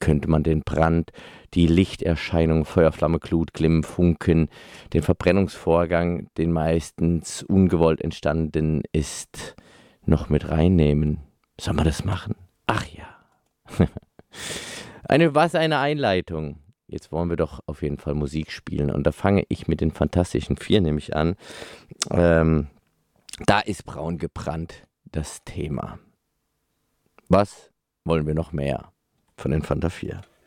könnte man den Brand, die Lichterscheinung, Feuerflamme, Glut, Glimmen, Funken, den Verbrennungsvorgang, den meistens ungewollt entstanden ist, noch mit reinnehmen. Sollen wir das machen? Ach ja. Eine Einleitung. Jetzt wollen wir doch auf jeden Fall Musik spielen. Und da fange ich mit den Fantastischen Vier nämlich an. Da ist braun gebrannt das Thema. Was wollen wir noch mehr von den Fanta 4?